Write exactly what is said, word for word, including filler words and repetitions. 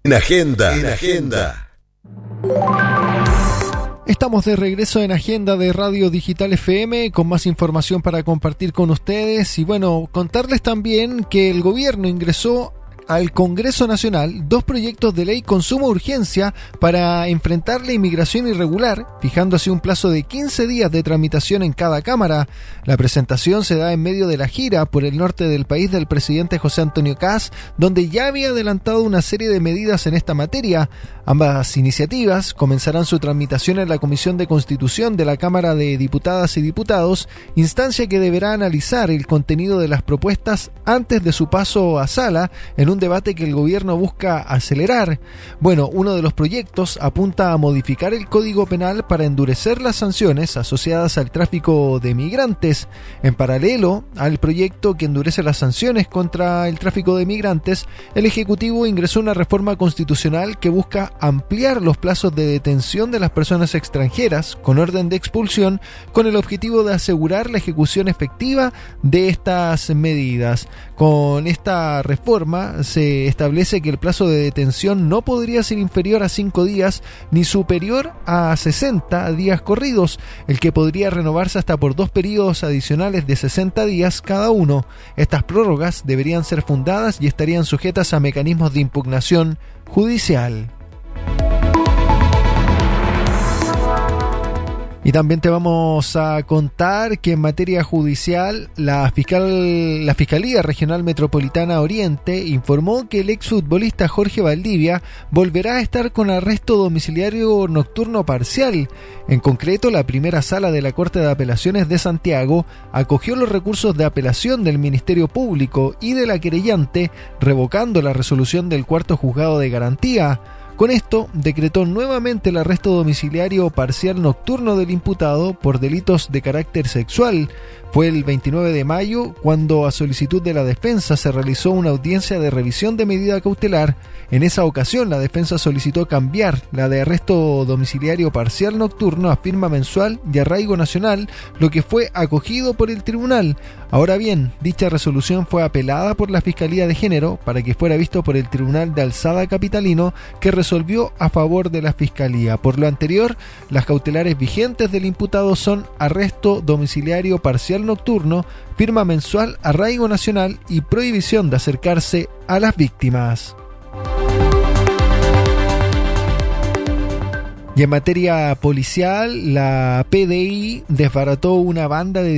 En Agenda, en Agenda. Estamos de regreso en Agenda de Radio Digital F M con más información para compartir con ustedes y bueno, contarles también que el gobierno ingresó al Congreso Nacional dos proyectos de ley con suma urgencia para enfrentar la inmigración irregular, fijando así un plazo de quince días de tramitación en cada cámara. La presentación se da en medio de la gira por el norte del país del presidente José Antonio Kast, donde ya había adelantado una serie de medidas en esta materia. Ambas iniciativas comenzarán su tramitación en la Comisión de Constitución de la Cámara de Diputadas y Diputados, instancia que deberá analizar el contenido de las propuestas antes de su paso a sala en un un debate que el gobierno busca acelerar. Bueno, uno de los proyectos apunta a modificar el Código Penal para endurecer las sanciones asociadas al tráfico de migrantes. En paralelo al proyecto que endurece las sanciones contra el tráfico de migrantes, el Ejecutivo ingresó una reforma constitucional que busca ampliar los plazos de detención de las personas extranjeras con orden de expulsión, con el objetivo de asegurar la ejecución efectiva de estas medidas. Con esta reforma se establece que el plazo de detención no podría ser inferior a cinco días ni superior a sesenta días corridos, el que podría renovarse hasta por dos periodos adicionales de sesenta días cada uno. Estas prórrogas deberían ser fundadas y estarían sujetas a mecanismos de impugnación judicial. Y también te vamos a contar que en materia judicial, la fiscal, la Fiscalía Regional Metropolitana Oriente informó que el exfutbolista Jorge Valdivia volverá a estar con arresto domiciliario nocturno parcial. En concreto, la primera sala de la Corte de Apelaciones de Santiago acogió los recursos de apelación del Ministerio Público y de la querellante, revocando la resolución del cuarto juzgado de garantía. Con esto, decretó nuevamente el arresto domiciliario parcial nocturno del imputado por delitos de carácter sexual. Fue el veintinueve de mayo cuando, a solicitud de la defensa, se realizó una audiencia de revisión de medida cautelar. En esa ocasión, la defensa solicitó cambiar la de arresto domiciliario parcial nocturno a firma mensual y arraigo nacional, lo que fue acogido por el tribunal. Ahora bien, dicha resolución fue apelada por la Fiscalía de Género para que fuera visto por el Tribunal de Alzada Capitalino, que resolvió a favor de la Fiscalía. Por lo anterior, las cautelares vigentes del imputado son arresto domiciliario parcial nocturno, firma mensual, arraigo nacional y prohibición de acercarse a las víctimas. Y en materia policial, la P D I desbarató una banda de